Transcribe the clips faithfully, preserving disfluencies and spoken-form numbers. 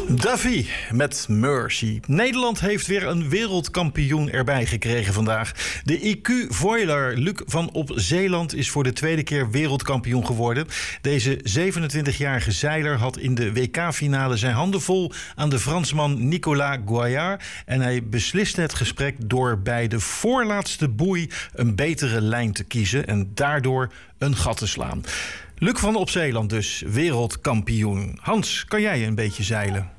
Davy met Mercy. Nederland heeft weer een wereldkampioen erbij gekregen vandaag. De I Q-voiler Luc van Op Zeeland is voor de tweede keer wereldkampioen geworden. Deze zevenentwintigjarige zeiler had in de W K-finale zijn handen vol aan de Fransman Nicolas Gouillard. En hij besliste het gesprek door bij de voorlaatste boei een betere lijn te kiezen en daardoor een gat te slaan. Luc van Op Zeeland dus, wereldkampioen. Hans, kan jij een beetje zeilen?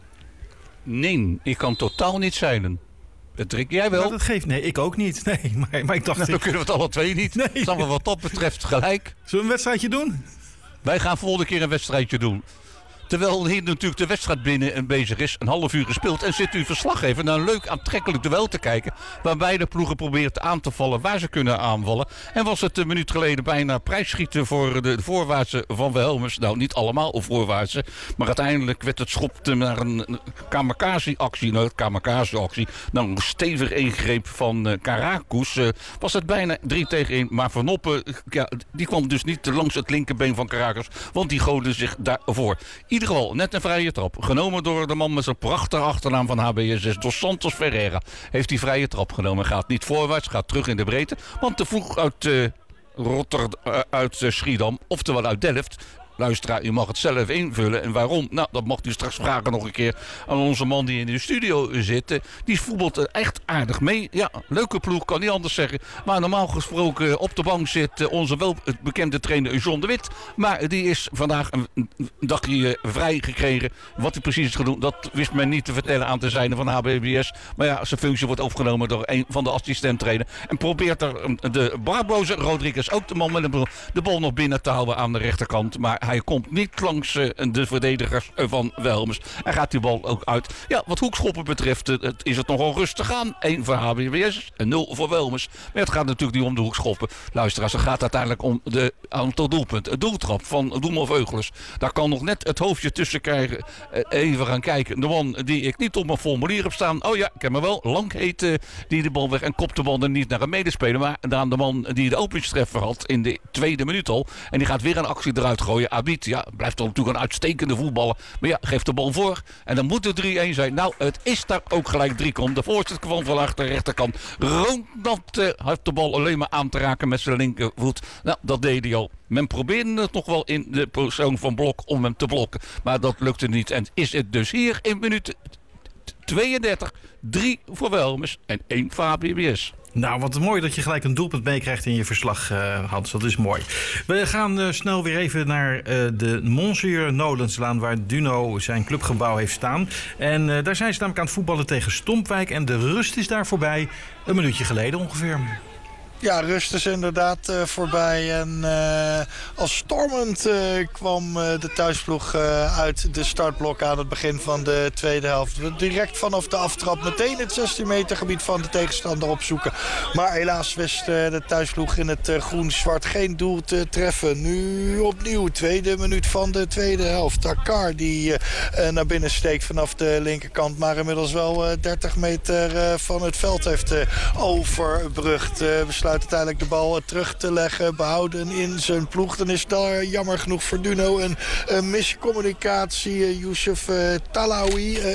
Nee, ik kan totaal niet zeilen. Patrick, jij wel? Nou, dat geeft, nee, ik ook niet. Nee, maar, maar ik dacht... Nou, dan kunnen we het alle twee niet. Nee. Dan we wat dat betreft gelijk. Zullen we een wedstrijdje doen? Wij gaan volgende keer een wedstrijdje doen. Terwijl hier natuurlijk de wedstrijd binnen en bezig is. Een half uur gespeeld. En zit u verslaggever naar een leuk aantrekkelijk duel te kijken. Waar beide ploegen probeert aan te vallen waar ze kunnen aanvallen. En was het een minuut geleden bijna prijsschieten voor de voorwaartse van Wilhelmus. Nou, niet allemaal voorwaartse. Maar uiteindelijk werd het schopte naar een kamikaze-actie. Nou, kamikaze-actie. Nou, een stevig ingreep van uh, Karakus. Uh, was het bijna drie tegen één. Maar Van Oppen, ja, die kwam dus niet langs het linkerbeen van Karakus. Want die goodde zich daarvoor. In ieder geval, net een vrije trap. Genomen door de man met zijn prachtige achternaam van H B S S. Dos Santos Ferreira heeft die vrije trap genomen. Gaat niet voorwaarts, gaat terug in de breedte. Want te vroeg uit, uh, Rotterdam, uh, uit uh, Schiedam, oftewel uit Delft. Luisteraar, u mag het zelf invullen. En waarom? Nou, dat mag u straks vragen nog een keer aan onze man die in de studio zit. Die voetbalt echt aardig mee. Ja, leuke ploeg, kan niet anders zeggen. Maar normaal gesproken op de bank zit onze wel bekende trainer John de Wit. Maar die is vandaag een dagje vrij gekregen. Wat hij precies is gedaan, dat wist men niet te vertellen aan te zijde van H B S. Maar ja, zijn functie wordt overgenomen door een van de assistenttrainer. En probeert er de barboze Rodriguez, ook de man met de bal nog binnen te houden aan de rechterkant. Maar hij komt niet langs uh, de verdedigers uh, van Wilhelmus. En gaat die bal ook uit. Ja, wat hoekschoppen betreft uh, het is het nogal rustig aan. één voor H B S en nul voor Wilhelmus. Maar het gaat natuurlijk niet om de hoekschoppen. Luisteraars, het gaat uiteindelijk om de aantal doelpunten. Het doeltrap van Doelman Veugelers. Daar kan nog net het hoofdje tussen krijgen. Uh, even gaan kijken. De man die ik niet op mijn formulier heb staan. Oh ja, ik heb me wel. Lang heet uh, die de bal weg en kopt de bal er niet naar een medespeler. Maar aan de man die de openingstreffer had in de tweede minuut al. En die gaat weer een actie eruit gooien. Abid, ja, blijft dan natuurlijk een uitstekende voetballer. Maar ja, geeft de bal voor. En dan moet het drie-één zijn. Nou, het is daar ook gelijk drie komt. De voorzet kwam van achter de rechterkant. Ronald uh, heeft de bal alleen maar aan te raken met zijn linkervoet. Nou, dat deed hij al. Men probeerde het nog wel in de persoon van Blok om hem te blokken. Maar dat lukte niet. En is het dus hier in minuut tweeëndertig. drie voor Wilhelmus en één voor H B S. Nou, wat mooi dat je gelijk een doelpunt meekrijgt in je verslag, uh, Hans. Dat is mooi. We gaan uh, snel weer even naar uh, de Monsieur Nolenslaan, waar Duno zijn clubgebouw heeft staan. En uh, daar zijn ze namelijk aan het voetballen tegen Stompwijk. En de rust is daar voorbij, een minuutje geleden ongeveer. Ja, rust is inderdaad uh, voorbij. En uh, als stormend uh, kwam uh, de thuisploeg uh, uit de startblok aan het begin van de tweede helft. Direct vanaf de aftrap meteen het zestien meter gebied van de tegenstander opzoeken. Maar helaas wist uh, de thuisploeg in het uh, groen-zwart geen doel te treffen. Nu opnieuw, tweede minuut van de tweede helft. Dakar die uh, uh, naar binnen steekt vanaf de linkerkant. Maar inmiddels wel uh, dertig meter uh, van het veld heeft uh, overbrugd. Uh, besluit uiteindelijk de bal terug te leggen, behouden in zijn ploeg. Dan is daar jammer genoeg voor Duno een, een miscommunicatie. Uh, Youssef uh, Talawi uh,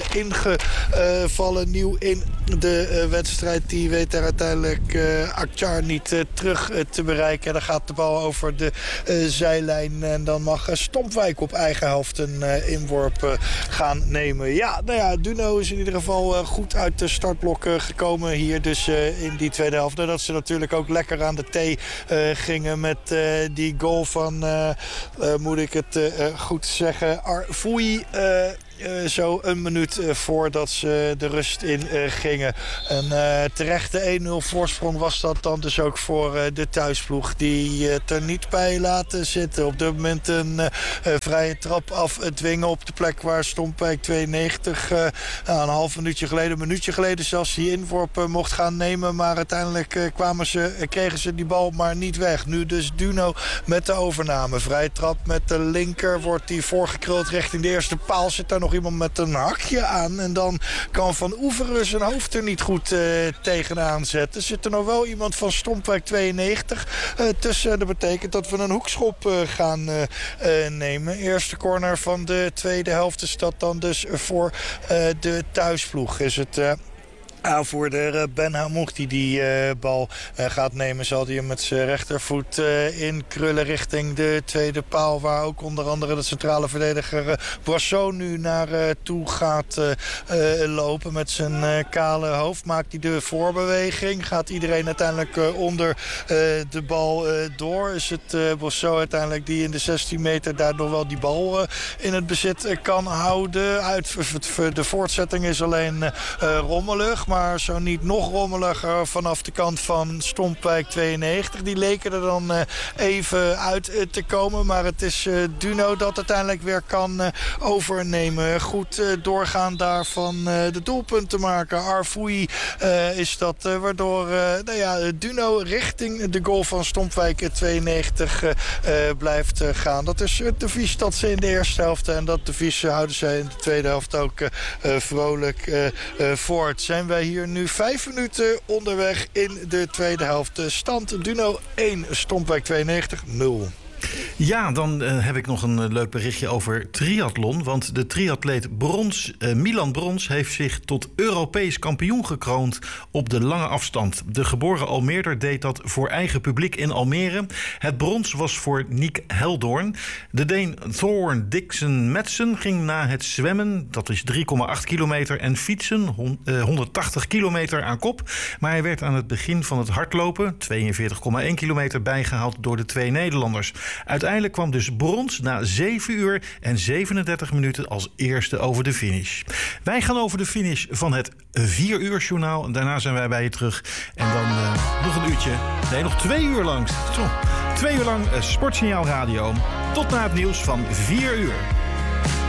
ingevallen, nieuw in de uh, wedstrijd. Die weet er uiteindelijk uh, Akchar niet uh, terug uh, te bereiken. Dan gaat de bal over de uh, zijlijn en dan mag uh, Stompwijk op eigen helft een uh, inworp uh, gaan nemen. Ja, nou ja, Duno is in ieder geval uh, goed uit de startblok uh, gekomen hier dus uh, in die tweede helft. Dat ze natuurlijk ook lekker aan de thee uh, gingen met uh, die goal van, uh, uh, moet ik het uh, goed zeggen, Arfoui. Uh, Uh, zo een minuut uh, voordat ze de rust in uh, gingen. Een uh, terechte één nul voorsprong was dat dan dus ook voor uh, de thuisploeg. Die het uh, er niet bij laten zitten. Op dit moment een uh, uh, vrije trap afdwingen op de plek waar Stompwijk tweeënnegentig uh, nou, een half minuutje geleden, een minuutje geleden zelfs die inworp uh, mocht gaan nemen. Maar uiteindelijk uh, kwamen ze, uh, kregen ze die bal maar niet weg. Nu dus Duno met de overname. Vrije trap met de linker wordt die voorgekruld richting de eerste paal. Zit daar nog nog iemand met een hakje aan. En dan kan Van Oeveren zijn hoofd er niet goed uh, tegenaan zetten. Zit er nog wel iemand van Stompwijk tweeënnegentig uh, tussen. Dat betekent dat we een hoekschop uh, gaan uh, uh, nemen. Eerste corner van de tweede helft is dat dan dus voor uh, de thuisploeg. Is het... Uh, Aanvoerder Ben Hamouk die die uh, bal uh, gaat nemen, zal hij hem met zijn rechtervoet uh, inkrullen richting de tweede paal. Waar ook onder andere de centrale verdediger uh, Boisseau nu naar uh, toe gaat uh, uh, lopen. Met zijn uh, kale hoofd maakt hij de voorbeweging. Gaat iedereen uiteindelijk uh, onder uh, de bal uh, door. Is het uh, Boisseau uiteindelijk die in de zestien meter daardoor wel die bal uh, in het bezit uh, kan houden. Uit, de voortzetting is alleen uh, rommelig. Maar Maar zo niet nog rommeliger vanaf de kant van Stompwijk tweeënnegentig. Die leken er dan uh, even uit uh, te komen. Maar het is uh, Duno dat uiteindelijk weer kan uh, overnemen. Goed uh, doorgaan daarvan uh, de doelpunten maken. Arfoui uh, is dat. Uh, waardoor uh, nou ja, Duno richting de goal van Stompwijk tweeënnegentig uh, uh, blijft uh, gaan. Dat is het devies dat ze in de eerste helft. En dat devies uh, houden zij in de tweede helft ook uh, uh, vrolijk uh, uh, voort. Zijn wij hier nu vijf minuten onderweg in de tweede helft. Stand Duno één, Stompwijk tweeënnegentig nul. Ja, dan uh, heb ik nog een uh, leuk berichtje over triathlon. Want de triatleet Brons, uh, Milan Brons heeft zich tot Europees kampioen gekroond op de lange afstand. De geboren Almeerder deed dat voor eigen publiek in Almere. Het brons was voor Niek Heldoorn. De Deen Thorn Dixon Madsen ging na het zwemmen, dat is drie komma acht kilometer, en fietsen, honderdtachtig kilometer aan kop. Maar hij werd aan het begin van het hardlopen, tweeënveertig komma één kilometer, bijgehaald door de twee Nederlanders. Uiteindelijk kwam dus brons na zeven uur en zevenendertig minuten als eerste over de finish. Wij gaan over de finish van het vier uur journaal. En daarna zijn wij bij je terug. En dan uh, nog een uurtje. Nee, nog twee uur lang. Zo, twee uur lang uh, Sportsignaal Radio. Tot na het nieuws van vier uur.